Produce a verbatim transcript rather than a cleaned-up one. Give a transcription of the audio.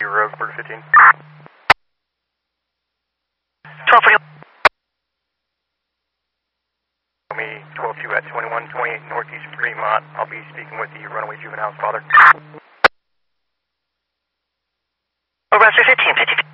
Roseburg fifteen. twelve forty. Me twelve two at twenty-one twenty-eight Northeast Fremont. I'll be speaking with the runaway juvenile's father. Oh, Roger fifteen fifty.